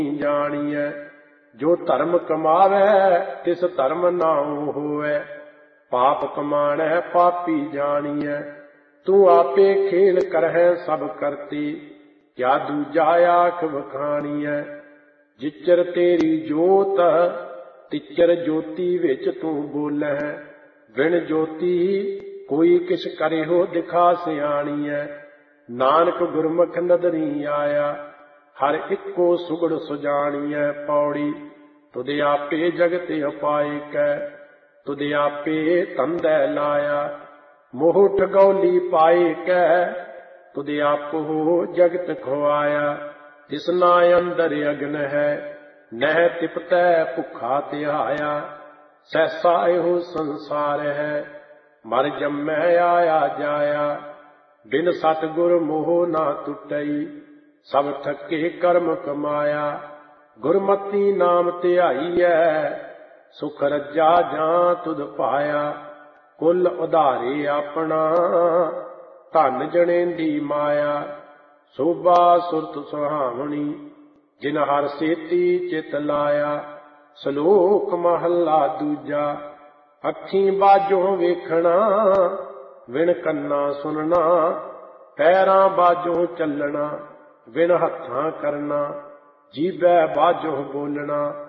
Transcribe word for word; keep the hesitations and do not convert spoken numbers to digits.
जानिए। जो धर्म कमावे तिस धर्म नाऊ होवे, पाप कमाणे पापी जानिए। तू आपे खेल करहै सब करती, क्या दूजा आख बखाणीए। जिचर तेरी जोत तिचर ज्योति विच तू बोलै, बिन ज्योति कोई किस करे हो दिखा सियाणीए। नानक गुरमुख नदरी आया, हर इको सुगड़ सुजाणीए। पौड़ी तुद आपे जगत उपाय कै, तुद आपे तंदै लाया। मोह ठगौली पाए कै, तुद आपो जगत खुआया। तिसना अंदर अग्न है, नह तिपतै भुखा तिहाया। सहसा एहो संसार है, मर जम्मै आया जाया। बिन सतगुर मोह ना टुटई, सब थके कर्म कमाया। गुरमति नाम धियाईऐ, सुख रज्जा जां तुद पाया। कुल उधारे अपना, धन जनेंदी माया। शोभा सुरत सुहावनी, जिन हर सेती चित लाया। सलोक महला दूजा, अखीं बाजों वेखना, विण कन्ना सुनना। पैरां बाजों चलना, विण हत्थां करना। जीभै बाजों बोलना,